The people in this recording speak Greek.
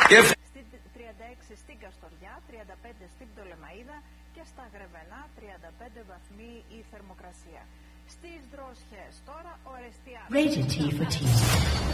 Στη 36 στην Καστοριά, 35 στην Πτολεμαΐδα και στα Γρεβενά 35 βαθμοί η θερμοκρασία. Στις Δρόσιες τώρα ο Ερεστιάδης.